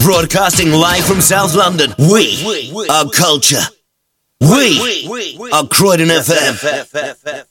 Broadcasting live from South London. We are culture. We are Croydon FM.